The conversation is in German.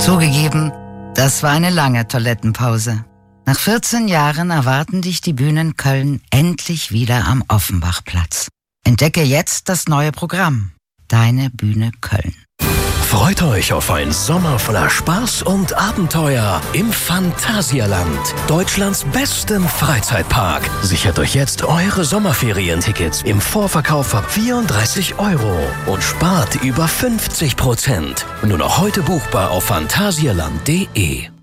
Zugegeben, das war eine lange Toilettenpause. Nach 14 Jahren erwarten dich die Bühnen Köln endlich wieder am Offenbachplatz. Entdecke jetzt das neue Programm. Deine Bühne Köln. Freut euch auf einen Sommer voller Spaß und Abenteuer im Phantasialand, Deutschlands bestem Freizeitpark. Sichert euch jetzt eure Sommerferientickets im Vorverkauf ab 34 € und spart über 50%. Nur noch heute buchbar auf phantasialand.de.